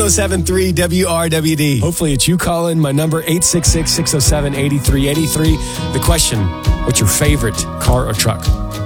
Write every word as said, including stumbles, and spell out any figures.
one oh seven point three W R W D. Hopefully it's you calling. My number, eight six six, six oh seven, eight three eight three. The question, what's your favorite car or truck?